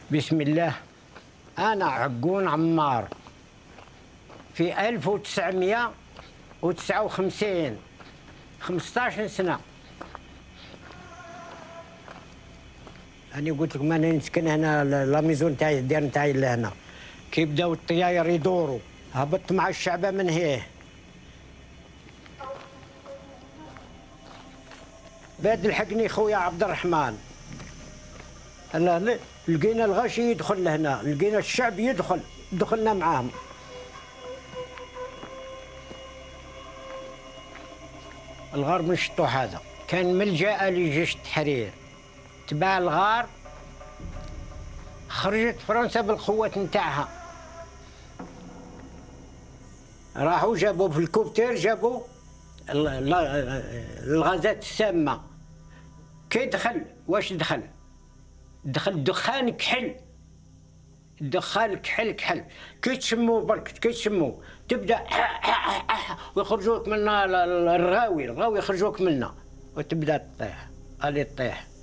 بسم الله. أنا عقون عمار في 1959، 15 سنة. أنا قلت لكم أنا نسكن هنا، لا ميزون تاعي الدار نتاعي لهنا. كي بداو الطياير يدوروا هبطت مع الشعبة من هيه. بعد لحقني خويا عبد الرحمن. لقينا الغاشي يدخل لهنا، لقينا الشعب يدخل، دخلنا معاهم. الغار من الشطوح هذا كان ملجأ لجيش التحرير. تبع الغار خرجت فرنسا بالقوات نتاعها، راحوا جابوا في الكوبتير، جابوا الغازات السامة. كي دخل واش دخل؟ دخل دخان كحل، دخان كحل كحل. كي تشموه برك، كي تشموه تبدا ويخرجوك منا الرغاوي يخرجوك منا، وتبدا تطيح. الي تطيح.